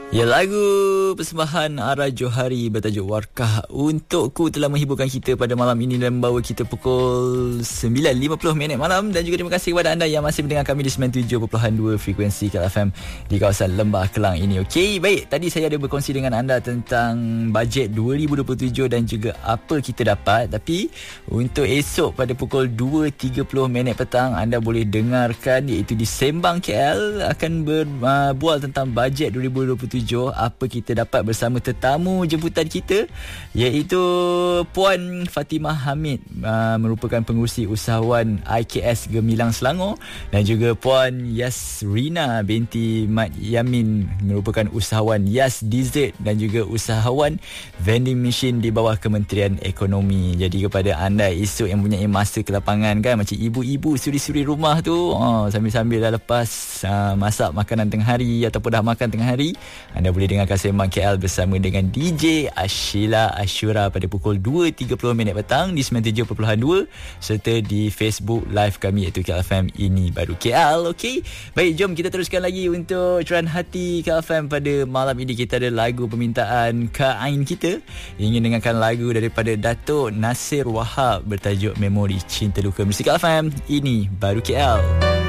Ya, lagu persembahan Ara Johari bertajuk Warkah Untukku telah menghiburkan kita pada malam ini dan membawa kita pukul 9.50 malam. Dan juga terima kasih kepada anda yang masih mendengar kami di 97.2 frekuensi KLFM di kawasan Lembah Kelang ini. Okey, baik, tadi saya ada berkongsi dengan anda tentang bajet 2027 dan juga apa kita dapat. Tapi untuk esok pada pukul 2.30 petang anda boleh dengarkan, iaitu di Sembang KL akan berbual tentang bajet 2027, apa kita dapat bersama tetamu jemputan kita, iaitu Puan Fatimah Hamid, merupakan pengurusi usahawan IKS Gemilang Selangor, dan juga Puan Yasrina binti Mat Yamin, merupakan usahawan Yas Dessert dan juga usahawan vending machine di bawah Kementerian Ekonomi. Jadi kepada anda esok yang mempunyai masa ke lapangan kan, macam ibu-ibu suri-suri rumah tu, sambil-sambil dah lepas masak makanan tengah hari ataupun dah makan tengah hari, anda boleh dengarkan Sembang KL bersama dengan DJ Ashila Ashura pada pukul 2.30 petang di 97.2 serta di Facebook live kami iaitu KLFM Ini Baru KL. Okey, baik, jom kita teruskan lagi untuk curahan hati KLFM pada malam ini. Kita ada lagu permintaan Kak Ain kita, ingin dengarkan lagu daripada Datuk Nasir Wahab bertajuk Memori Cinta Luka. Musik KLFM Ini Baru KL.